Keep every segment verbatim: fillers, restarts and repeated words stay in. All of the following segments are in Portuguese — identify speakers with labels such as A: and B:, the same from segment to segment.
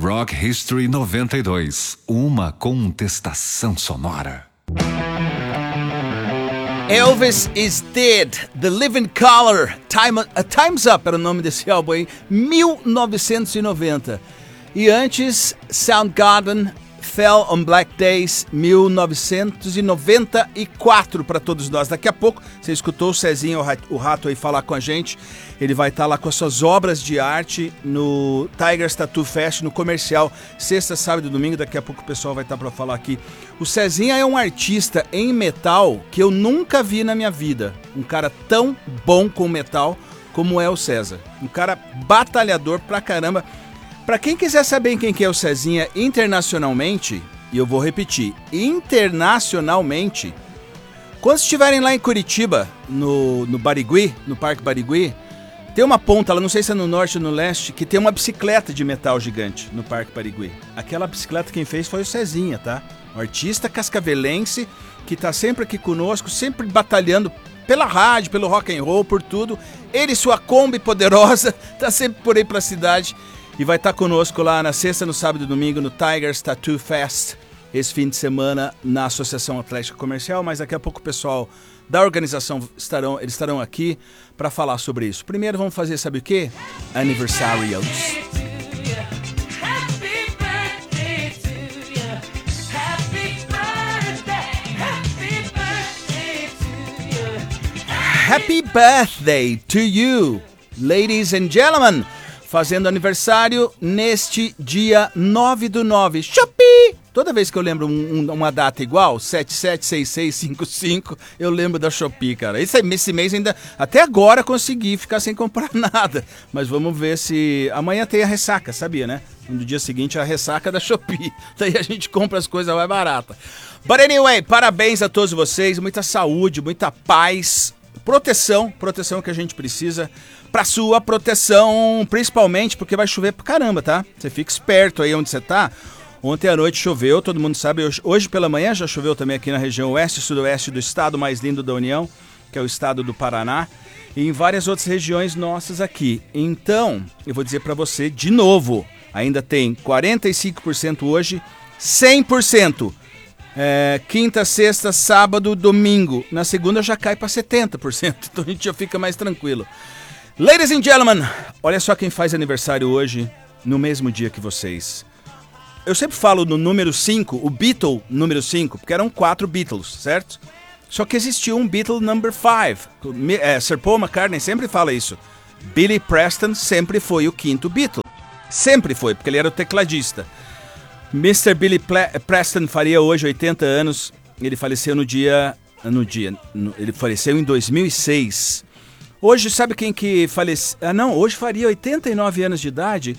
A: Rock History noventa e dois, uma contestação sonora.
B: Elvis is Dead, The Living Colour, Time, uh, Time's Up era o nome desse álbum aí, mil novecentos e noventa. E antes, Soundgarden, Fell on Black Days, mil novecentos e noventa e quatro para todos nós. Daqui a pouco, você escutou o Cezinha, o Rato aí falar com a gente, ele vai estar lá com as suas obras de arte no Tigers Tattoo Fest, no comercial, sexta, sábado e domingo. Daqui a pouco o pessoal vai estar para falar aqui. O Cezinha é um artista em metal que eu nunca vi na minha vida. Um cara tão bom com metal como é o César. Um cara batalhador pra caramba. Pra quem quiser saber quem que é o Cezinha internacionalmente, e eu vou repetir, internacionalmente, quando estiverem lá em Curitiba, no, no Barigui, no Parque Barigui, tem uma ponta, lá não sei se é no norte ou no leste, que tem uma bicicleta de metal gigante no Parque Barigui. Aquela bicicleta quem fez foi o Cezinha, tá? Um artista cascavelense que tá sempre aqui conosco, sempre batalhando pela rádio, pelo rock and roll, por tudo. Ele e sua Kombi poderosa, tá sempre por aí pra cidade. E vai estar conosco lá na sexta, no sábado e domingo no Tigers Tattoo Fest, esse fim de semana na Associação Atlética Comercial, mas daqui a pouco o pessoal da organização estarão, eles estarão aqui para falar sobre isso. Primeiro vamos fazer, sabe o quê? Aniversários. Happy birthday to you, ladies and gentlemen. Fazendo aniversário neste dia nove do nove. Shopee! Toda vez que eu lembro um, um, uma data igual, sete sete seis seis cinco cinco, eu lembro da Shopee, cara. Esse, esse mês ainda, até agora consegui ficar sem comprar nada. Mas vamos ver se... Amanhã tem a ressaca, sabia, né? No dia seguinte a ressaca da Shopee. Daí a gente compra as coisas mais baratas. But anyway, parabéns a todos vocês. Muita saúde, muita paz. Proteção, proteção que a gente precisa. Pra sua proteção, principalmente porque vai chover pra caramba, tá? Você fica esperto aí onde você tá. Ontem à noite choveu, todo mundo sabe. Hoje, hoje pela manhã já choveu também aqui na região oeste e sudoeste do estado mais lindo da União, que é o estado do Paraná, e em várias outras regiões nossas aqui. Então, eu vou dizer pra você de novo, ainda tem quarenta e cinco por cento hoje, cem por cento. É, quinta, sexta, sábado, domingo. Na segunda já cai pra setenta por cento, então a gente já fica mais tranquilo. Ladies and gentlemen, olha só quem faz aniversário hoje, no mesmo dia que vocês. Eu sempre falo no número cinco, o Beatle número cinco, porque eram quatro Beatles, certo? Só que existiu um Beatle number five. É, Sir Paul McCartney sempre fala isso. Billy Preston sempre foi o quinto Beatle. Sempre foi, porque ele era o tecladista. mister Billy Ple- Preston faria hoje oitenta anos. Ele faleceu no dia... No dia no, ele faleceu em dois mil e seis. Hoje, sabe quem que faleceu? Ah, não, hoje faria oitenta e nove anos de idade.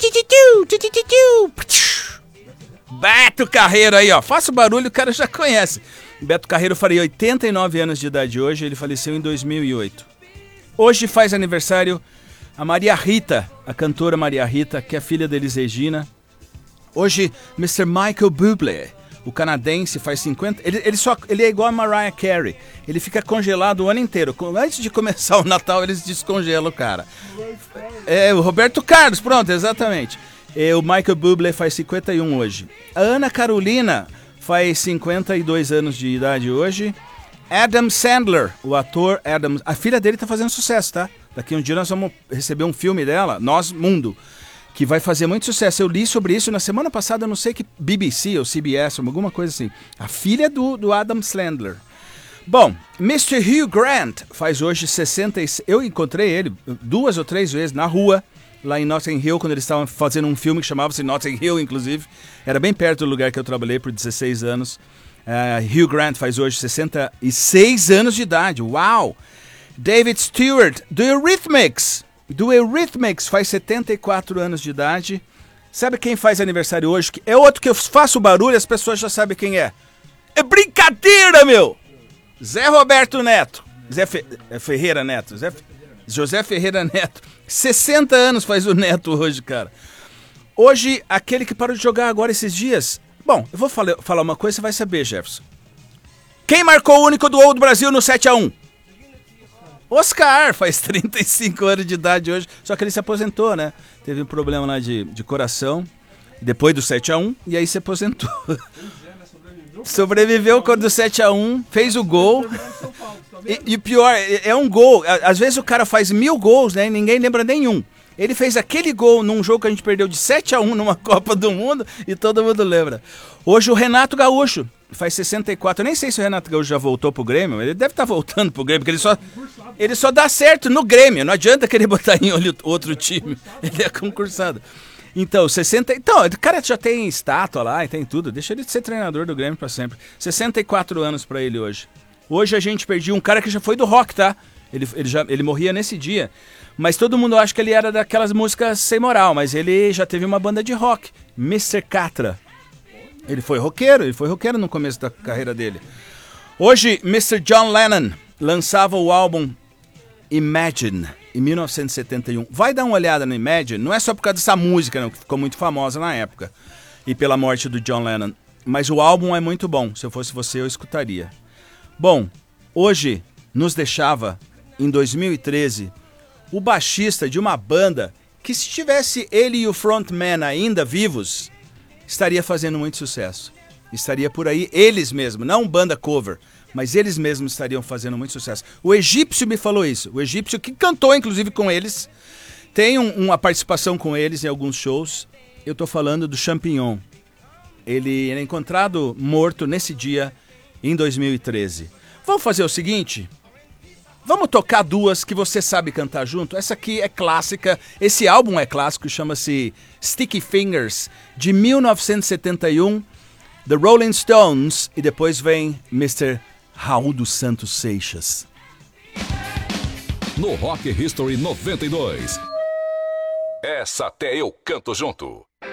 B: Beto Carreiro aí, ó. Faça o barulho, o cara já conhece. Beto Carreiro faria oitenta e nove anos de idade hoje, ele faleceu em dois mil e oito. Hoje faz aniversário a Maria Rita, a cantora Maria Rita, que é filha da Elis Regina. Hoje, mister Michael Bublé, o canadense, faz cinquenta... Ele, ele, só, ele é igual a Mariah Carey. Ele fica congelado o ano inteiro. Antes de começar o Natal, eles descongelam o cara. É, o Roberto Carlos, pronto, exatamente. E o Michael Bublé faz cinquenta e um hoje. A Ana Carolina faz cinquenta e dois anos de idade hoje. Adam Sandler, o ator Adam... A filha dele tá fazendo sucesso, tá? Daqui um dia nós vamos receber um filme dela, Nós Mundo, que vai fazer muito sucesso. Eu li sobre isso na semana passada, eu não sei que B B C ou C B S, alguma coisa assim. A filha do, do Adam Sandler. Bom, mister Hugh Grant faz hoje sessenta e seis... Eu encontrei ele duas ou três vezes na rua, lá em Notting Hill, quando eles estavam fazendo um filme que chamava-se Notting Hill, inclusive. Era bem perto do lugar que eu trabalhei por dezesseis anos. Uh, Hugh Grant faz hoje sessenta e seis anos de idade. Uau! David Stewart, do Eurythmics. Do Eurythmics faz setenta e quatro anos de idade. Sabe quem faz aniversário hoje? É outro que eu faço barulho e as pessoas já sabem quem é. É brincadeira, meu! Zé Roberto Neto. Zé Fe... Ferreira Neto. Zé... José Ferreira Neto. sessenta anos faz o Neto hoje, cara. Hoje, aquele que parou de jogar agora esses dias. Bom, eu vou falar, falar uma coisa, você vai saber, Jefferson. Quem marcou o único do gol do Brasil no sete a um? Oscar, faz trinta e cinco anos de idade hoje, só que ele se aposentou, né? Teve um problema lá de, de coração. depois do sete a um, e aí se aposentou. Sobreviveu quando do sete a um, fez o gol. E, e pior, é um gol. Às vezes o cara faz mil gols, né? E ninguém lembra nenhum. Ele fez aquele gol num jogo que a gente perdeu de sete a um numa Copa do Mundo e todo mundo lembra. Hoje o Renato Gaúcho faz sessenta e quatro. Eu nem sei se o Renato Gaúcho já voltou pro Grêmio. Ele deve estar voltando pro Grêmio, porque ele só, ele só dá certo no Grêmio. Não adianta querer botar em outro time. Ele é concursado. Então, sessenta... Então, o cara já tem estátua lá e tem tudo. Deixa ele ser treinador do Grêmio pra sempre. sessenta e quatro anos pra ele hoje. Hoje a gente perdia um cara que já foi do rock, tá? Ele, ele, já, ele morria nesse dia. Mas todo mundo acha que ele era daquelas músicas sem moral. Mas ele já teve uma banda de rock. mister Catra. Ele foi roqueiro. Ele foi roqueiro no começo da carreira dele. Hoje, mister John Lennon lançava o álbum Imagine, em mil novecentos e setenta e um. Vai dar uma olhada no Imagine. Não é só por causa dessa música, não, que ficou muito famosa na época. E pela morte do John Lennon. Mas o álbum é muito bom. Se eu fosse você, eu escutaria. Bom, hoje nos deixava, em dois mil e treze, o baixista de uma banda que, se tivesse ele e o frontman ainda vivos, estaria fazendo muito sucesso. Estaria por aí eles mesmos, não banda cover, mas eles mesmos estariam fazendo muito sucesso. O Egípcio me falou isso. O Egípcio, que cantou inclusive com eles, tem um, uma participação com eles em alguns shows. Eu estou falando do Champignon. Ele é encontrado morto nesse dia em dois mil e treze. Vamos fazer o seguinte? Vamos tocar duas que você sabe cantar junto? Essa aqui é clássica. Esse álbum é clássico, chama-se Sticky Fingers, de mil novecentos e setenta e um, The Rolling Stones, e depois vem mister Raul dos Santos Seixas.
C: No Rock History noventa e dois. Essa até eu canto junto.